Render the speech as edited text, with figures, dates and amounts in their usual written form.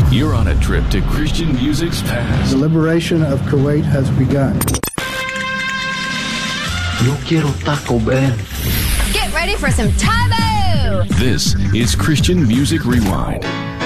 You're on a trip to Christian music's past. The liberation of Kuwait has begun. Yo quiero Taco Bell. Get ready for some Tabo! This is Christian Music Rewind.